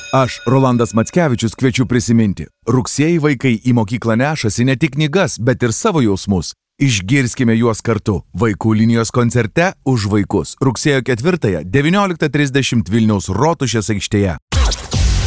Aš, Rolandas Mackevičius, kviečiu prisiminti. Rugsėjį vaikai į mokyklą nešasi ne tik knygas, bet ir savo jausmus. Išgirskime juos kartu. Vaikų linijos koncerte už vaikus. Rugsėjo 4-ąją 19:30 Vilniaus Rotušės aikštėje.